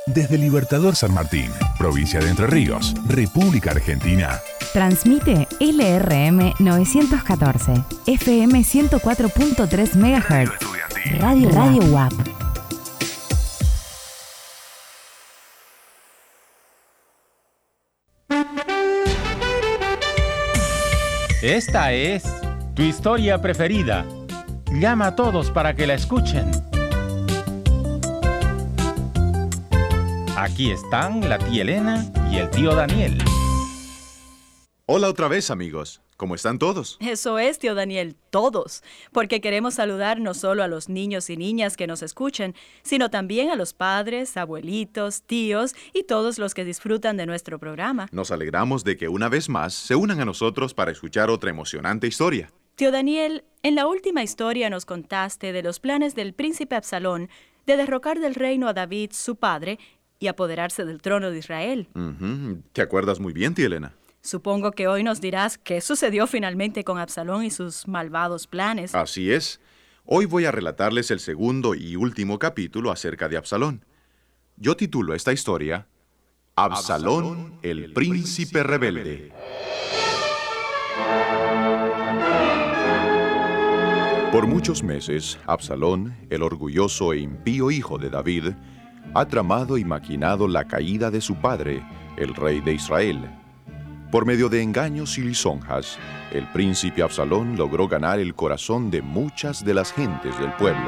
Desde Libertador San Martín, provincia de Entre Ríos, República Argentina. Transmite LRM 914, FM 104.3 MHz, Radio UAP. Esta es tu historia preferida. Llama a todos para que la escuchen. Aquí están la tía Elena y el tío Daniel. Hola otra vez, amigos. ¿Cómo están todos? Eso es, tío Daniel, todos. Porque queremos saludar no solo a los niños y niñas que nos escuchen, sino también a los padres, abuelitos, tíos y todos los que disfrutan de nuestro programa. Nos alegramos de que una vez más se unan a nosotros para escuchar otra emocionante historia. Tío Daniel, en la última historia nos contaste de los planes del príncipe Absalón de derrocar del reino a David, su padre, y apoderarse del trono de Israel. ¿Te acuerdas muy bien, tía Elena? Supongo que hoy nos dirás qué sucedió finalmente con Absalón y sus malvados planes. Así es. Hoy voy a relatarles el segundo y último capítulo acerca de Absalón. Yo titulo esta historia Absalón, el príncipe rebelde. Por muchos meses, Absalón, el orgulloso e impío hijo de David, ha tramado y maquinado la caída de su padre, el rey de Israel. Por medio de engaños y lisonjas, el príncipe Absalón logró ganar el corazón de muchas de las gentes del pueblo.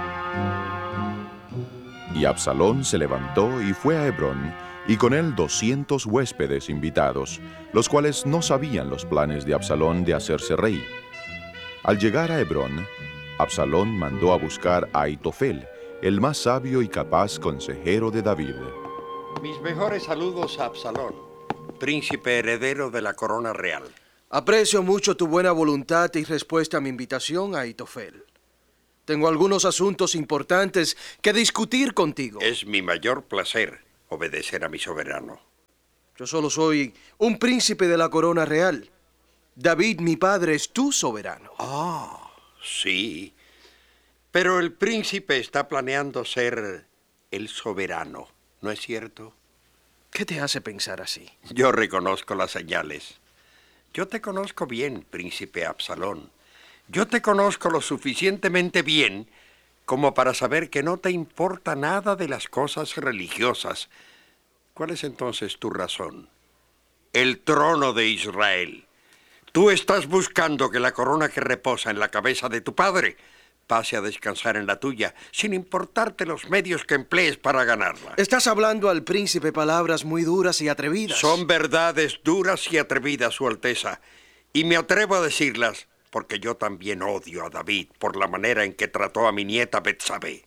Y Absalón se levantó y fue a Hebrón, y con él 200 huéspedes invitados, los cuales no sabían los planes de Absalón de hacerse rey. Al llegar a Hebrón, Absalón mandó a buscar a Ahitofel, el más sabio y capaz consejero de David. Mis mejores saludos a Absalón, príncipe heredero de la corona real. Aprecio mucho tu buena voluntad y respuesta a mi invitación, Ahitofel. Tengo algunos asuntos importantes que discutir contigo. Es mi mayor placer obedecer a mi soberano. Yo solo soy un príncipe de la corona real. David, mi padre, es tu soberano. Sí. Pero el príncipe está planeando ser el soberano, ¿no es cierto? ¿Qué te hace pensar así? Yo reconozco las señales. Yo te conozco bien, príncipe Absalón. Yo te conozco lo suficientemente bien como para saber que no te importa nada de las cosas religiosas. ¿Cuál es entonces tu razón? El trono de Israel. Tú estás buscando que la corona que reposa en la cabeza de tu padre pase a descansar en la tuya, sin importarte los medios que emplees para ganarla. Estás hablando al príncipe palabras muy duras y atrevidas. Son verdades duras y atrevidas, Su Alteza, y me atrevo a decirlas porque yo también odio a David por la manera en que trató a mi nieta Betsabé.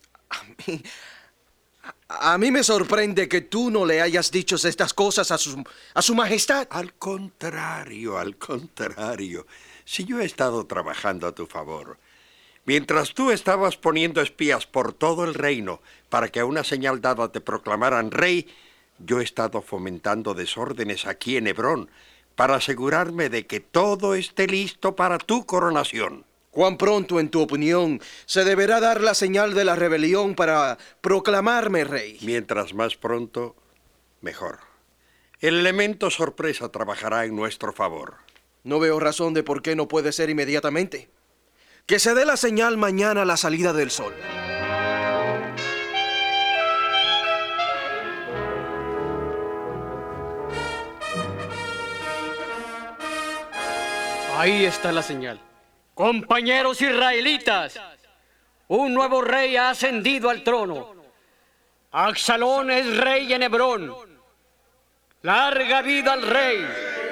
A mí me sorprende que tú no le hayas dicho estas cosas a su majestad. Al contrario. Si yo he estado trabajando a tu favor, mientras tú estabas poniendo espías por todo el reino para que a una señal dada te proclamaran rey, yo he estado fomentando desórdenes aquí en Hebrón para asegurarme de que todo esté listo para tu coronación. ¿Cuán pronto, en tu opinión, se deberá dar la señal de la rebelión para proclamarme rey? Mientras más pronto, mejor. El elemento sorpresa trabajará en nuestro favor. No veo razón de por qué no puede ser inmediatamente. Que se dé la señal mañana a la salida del sol. Ahí está la señal. Compañeros israelitas, un nuevo rey ha ascendido al trono. Absalón es rey en Hebrón. ¡Larga vida al rey!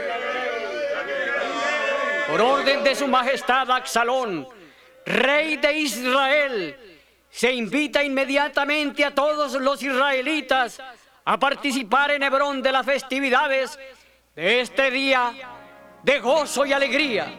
Por orden de su majestad Absalón, rey de Israel, se invita inmediatamente a todos los israelitas a participar en Hebrón de las festividades de este día de gozo y alegría.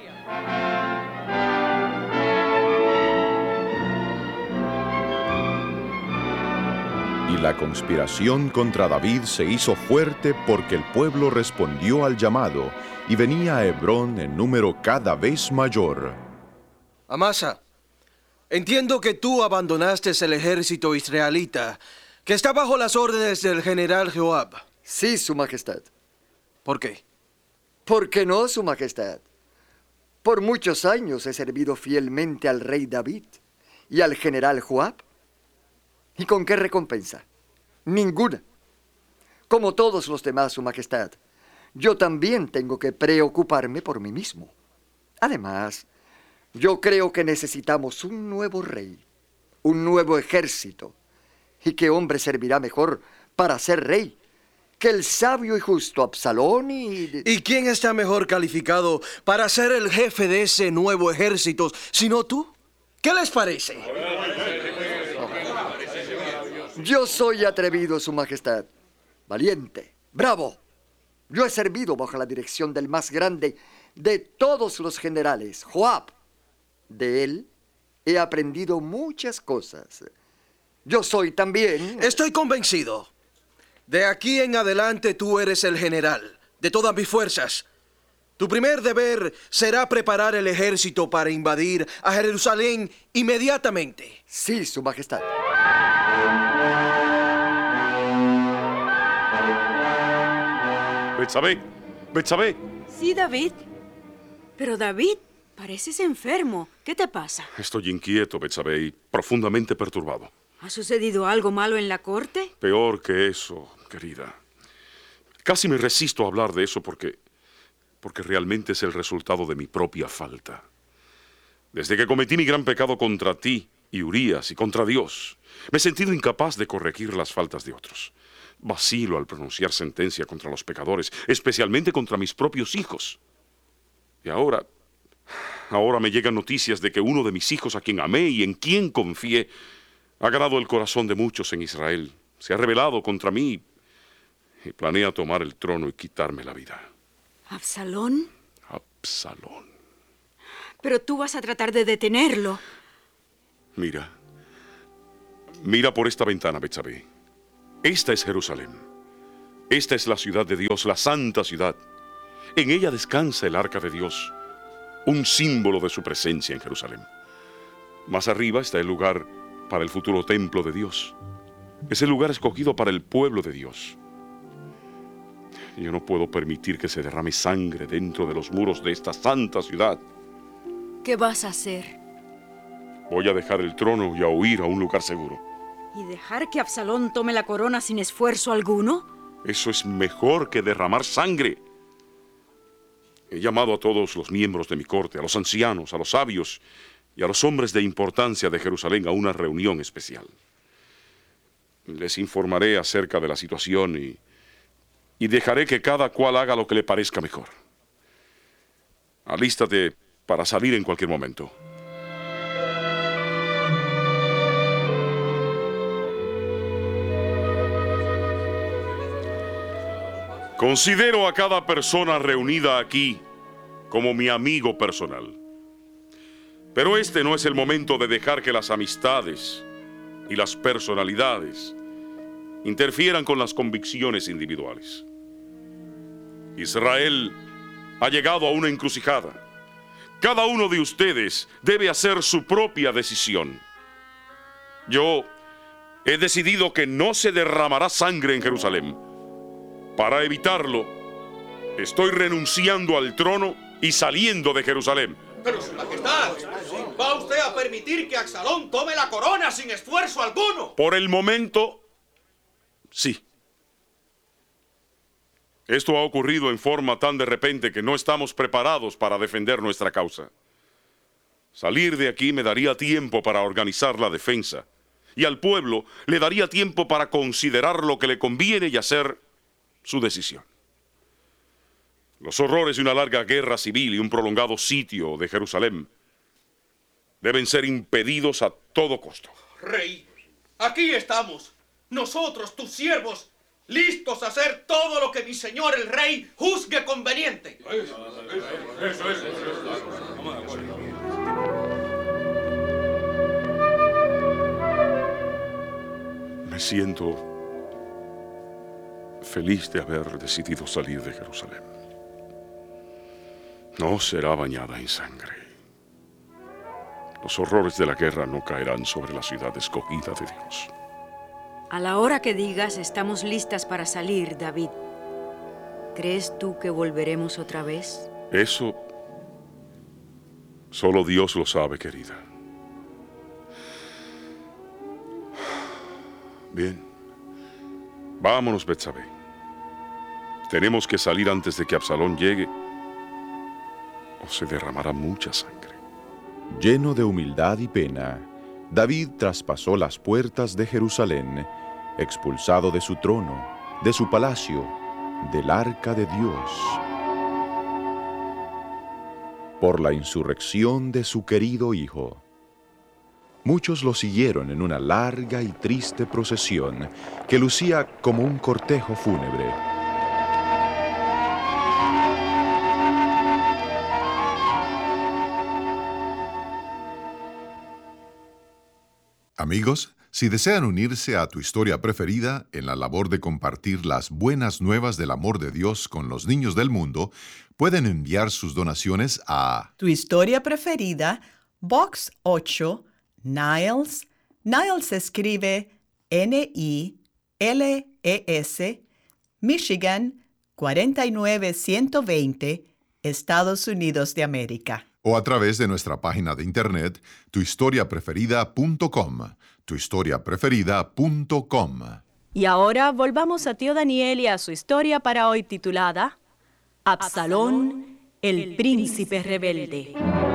Y la conspiración contra David se hizo fuerte porque el pueblo respondió al llamado y venía a Hebrón en número cada vez mayor. Amasa, entiendo que tú abandonaste el ejército israelita Que está bajo las órdenes del general Joab. Sí, Su Majestad. ¿Por qué? ¿Por qué no, Su Majestad? Por muchos años he servido fielmente al rey David y al general Joab. ¿Y con qué recompensa? Ninguna. Como todos los demás, Su Majestad, yo también tengo que preocuparme por mí mismo. Además, yo creo que necesitamos un nuevo rey, un nuevo ejército. ¿Y qué hombre servirá mejor para ser rey que el sabio y justo Absalón ¿Y quién está mejor calificado para ser el jefe de ese nuevo ejército, sino tú? ¿Qué les parece? Yo soy atrevido, Su Majestad, valiente, bravo. Yo he servido bajo la dirección del más grande de todos los generales, Joab. De él he aprendido muchas cosas. Yo soy también... Estoy convencido. De aquí en adelante tú eres el general de todas mis fuerzas. Tu primer deber será preparar el ejército para invadir a Jerusalén inmediatamente. Sí, Su Majestad. Betsabé. Sí, David. Pero David, pareces enfermo. ¿Qué te pasa? Estoy inquieto, Betsabé, y profundamente perturbado. ¿Ha sucedido algo malo en la corte? Peor que eso, querida. Casi me resisto a hablar de eso porque realmente es el resultado de mi propia falta. Desde que cometí mi gran pecado contra ti y Urías y contra Dios, me he sentido incapaz de corregir las faltas de otros. Vacilo al pronunciar sentencia contra los pecadores, especialmente contra mis propios hijos. Y ahora me llegan noticias de que uno de mis hijos, a quien amé y en quien confié, ha ganado el corazón de muchos en Israel. Se ha rebelado contra mí y planea tomar el trono y quitarme la vida. ¿Absalón? Absalón. Pero tú vas a tratar de detenerlo. Mira por esta ventana, Betsabé. Esta es Jerusalén. Esta es la ciudad de Dios, la santa ciudad. En ella descansa el arca de Dios, un símbolo de su presencia en Jerusalén. Más arriba está el lugar para el futuro templo de Dios. Es el lugar escogido para el pueblo de Dios. Yo no puedo permitir que se derrame sangre dentro de los muros de esta santa ciudad. ¿Qué vas a hacer? Voy a dejar el trono y a huir a un lugar seguro. ¿Y dejar que Absalón tome la corona sin esfuerzo alguno? Eso es mejor que derramar sangre. He llamado a todos los miembros de mi corte, a los ancianos, a los sabios y a los hombres de importancia de Jerusalén a una reunión especial. Les informaré acerca de la situación y dejaré que cada cual haga lo que le parezca mejor. Alístate para salir en cualquier momento. Considero a cada persona reunida aquí como mi amigo personal. Pero este no es el momento de dejar que las amistades y las personalidades interfieran con las convicciones individuales. Israel ha llegado a una encrucijada. Cada uno de ustedes debe hacer su propia decisión. Yo he decidido que no se derramará sangre en Jerusalén. Para evitarlo, estoy renunciando al trono y saliendo de Jerusalén. Pero, Su Majestad, ¿va usted a permitir que Absalón tome la corona sin esfuerzo alguno? Por el momento, sí. Esto ha ocurrido en forma tan de repente que no estamos preparados para defender nuestra causa. Salir de aquí me daría tiempo para organizar la defensa, y al pueblo le daría tiempo para considerar lo que le conviene y hacer su decisión. Los horrores de una larga guerra civil y un prolongado sitio de Jerusalén deben ser impedidos a todo costo. Rey, aquí estamos, nosotros, tus siervos, listos a hacer todo lo que mi señor el rey juzgue conveniente. Me siento feliz de haber decidido salir de Jerusalén. No será bañada en sangre. Los horrores de la guerra no caerán sobre la ciudad escogida de Dios. A la hora que digas, estamos listas para salir, David. ¿Crees tú que volveremos otra vez? Eso solo Dios lo sabe, querida. Bien. Vámonos, Betsabé. Tenemos que salir antes de que Absalón llegue, o se derramará mucha sangre. Lleno de humildad y pena, David traspasó las puertas de Jerusalén, expulsado de su trono, de su palacio, del arca de Dios, por la insurrección de su querido hijo. Muchos lo siguieron en una larga y triste procesión que lucía como un cortejo fúnebre. Amigos, si desean unirse a Tu Historia Preferida en la labor de compartir las buenas nuevas del amor de Dios con los niños del mundo, pueden enviar sus donaciones a Tu Historia Preferida, Box 8, Niles. Niles se escribe N-I-L-E-S, Michigan 49120, Estados Unidos de América. o a través de nuestra página de internet tuhistoriapreferida.com, tuhistoriapreferida.com. Y ahora volvamos a tío Daniel y a su historia para hoy titulada Absalón, el príncipe rebelde.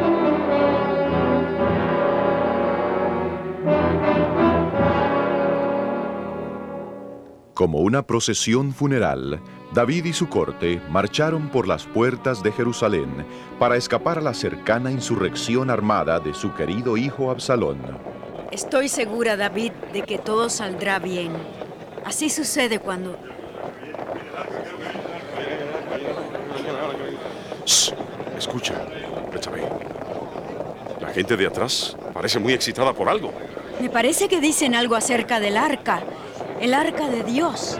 Como una procesión funeral, David y su corte marcharon por las puertas de Jerusalén para escapar a la cercana insurrección armada de su querido hijo Absalón. Estoy segura, David, de que todo saldrá bien. Así sucede cuando... Shh, escucha, Betsabé. La gente de atrás parece muy excitada por algo. Me parece que dicen algo acerca del arca. El arca de Dios.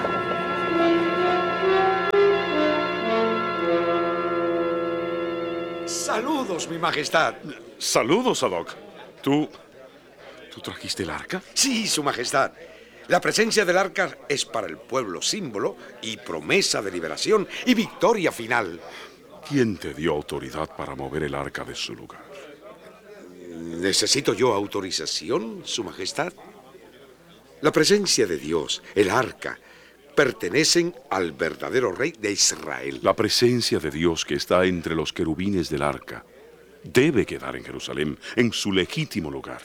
Saludos, mi majestad. Saludos, Zadok. ¿Tú trajiste el arca? Sí, su majestad. La presencia del arca es para el pueblo símbolo y promesa de liberación y victoria final. ¿Quién te dio autoridad para mover el arca de su lugar? ¿Necesito yo autorización, su majestad? La presencia de Dios, el arca, pertenecen al verdadero rey de Israel. La presencia de Dios que está entre los querubines del arca debe quedar en Jerusalén, en su legítimo lugar.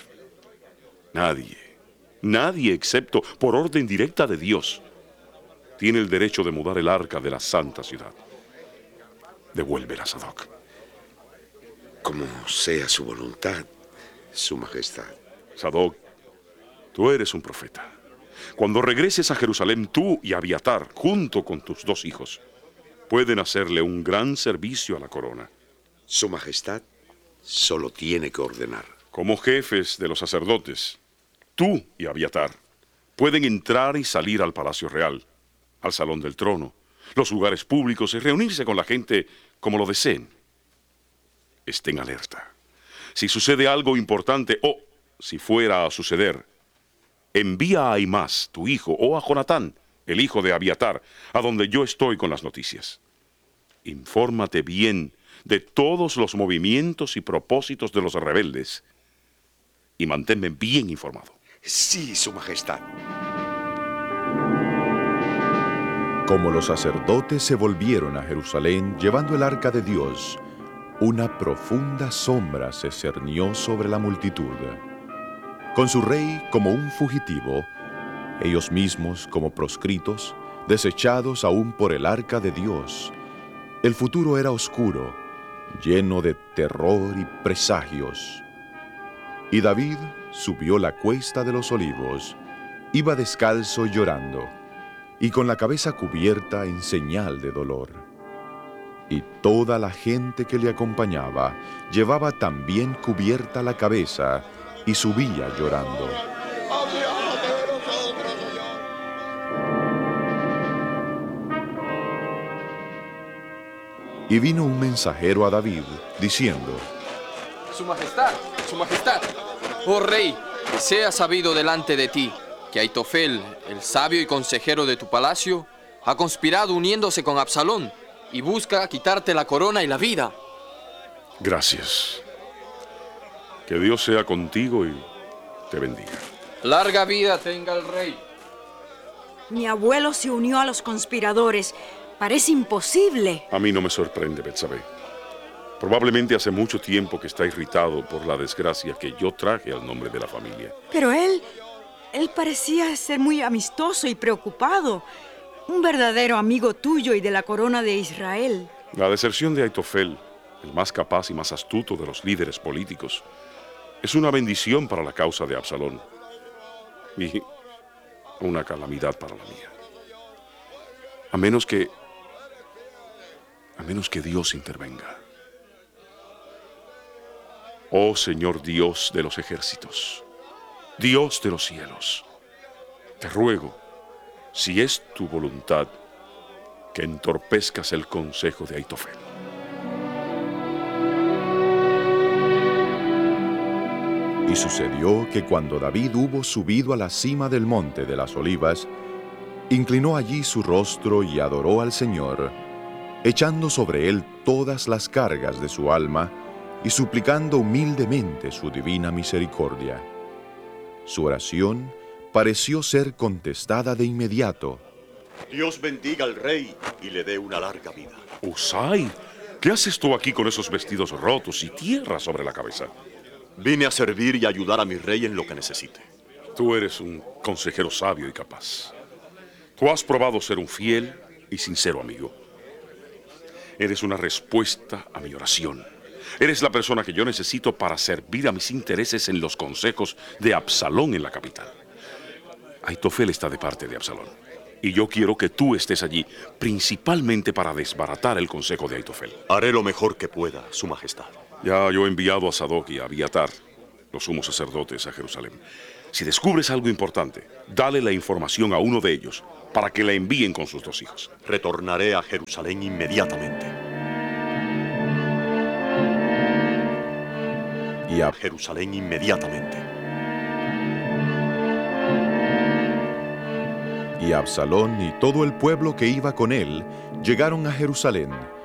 Nadie excepto por orden directa de Dios tiene el derecho de mudar el arca de la santa ciudad. Devuélvela, Zadok. Como sea su voluntad, su majestad. Zadok, tú eres un profeta. Cuando regreses a Jerusalén, tú y Abiatar, junto con tus dos hijos, pueden hacerle un gran servicio a la corona. Su majestad solo tiene que ordenar. Como jefes de los sacerdotes, tú y Abiatar pueden entrar y salir al Palacio Real, al Salón del Trono, los lugares públicos y reunirse con la gente como lo deseen. Estén alerta. Si sucede algo importante o si fuera a suceder, envía a Ahimás, tu hijo, o a Jonatán, el hijo de Abiatar, a donde yo estoy con las noticias. Infórmate bien de todos los movimientos y propósitos de los rebeldes y manténme bien informado. Sí, su majestad. Como los sacerdotes se volvieron a Jerusalén llevando el arca de Dios, una profunda sombra se cernió sobre la multitud. Con su rey como un fugitivo, ellos mismos como proscritos, desechados aún por el arca de Dios, el futuro era oscuro, lleno de terror y presagios. Y David subió la cuesta de los Olivos, iba descalzo y llorando, y con la cabeza cubierta en señal de dolor. Y toda la gente que le acompañaba llevaba también cubierta la cabeza y subía llorando. Y vino un mensajero a David, diciendo: Su majestad, oh rey, sea sabido delante de ti, que Aitofel, el sabio y consejero de tu palacio, ha conspirado uniéndose con Absalón y busca quitarte la corona y la vida. Gracias. Que Dios sea contigo y te bendiga. Larga vida tenga el rey. Mi abuelo se unió a los conspiradores. Parece imposible. A mí no me sorprende, Betsabé. Probablemente hace mucho tiempo que está irritado por la desgracia que yo traje al nombre de la familia. Pero él parecía ser muy amistoso y preocupado. Un verdadero amigo tuyo y de la corona de Israel. La deserción de Aitofel, el más capaz y más astuto de los líderes políticos, es una bendición para la causa de Absalón y una calamidad para la mía. A menos que Dios intervenga. Oh Señor Dios de los ejércitos, Dios de los cielos, te ruego, si es tu voluntad, que entorpezcas el consejo de Aitofel. Y sucedió que cuando David hubo subido a la cima del monte de las Olivas, inclinó allí su rostro y adoró al Señor, echando sobre él todas las cargas de su alma y suplicando humildemente su divina misericordia. Su oración pareció ser contestada de inmediato. Dios bendiga al rey y le dé una larga vida. Usai, ¿qué haces tú aquí con esos vestidos rotos y tierra sobre la cabeza? Vine a servir y ayudar a mi rey en lo que necesite. Tú eres un consejero sabio y capaz. Tú has probado ser un fiel y sincero amigo. Eres una respuesta a mi oración. Eres la persona que yo necesito para servir a mis intereses en los consejos de Absalón en la capital. Aitofel está de parte de Absalón. Y yo quiero que tú estés allí, principalmente para desbaratar el consejo de Aitofel. Haré lo mejor que pueda, Su Majestad. Ya yo he enviado a Sadoc y a Abiatar, los sumos sacerdotes, a Jerusalén. Si descubres algo importante, dale la información a uno de ellos para que la envíen con sus 2 hijos. Retornaré a Jerusalén inmediatamente. Y a Jerusalén inmediatamente. Y Absalón y todo el pueblo que iba con él llegaron a Jerusalén.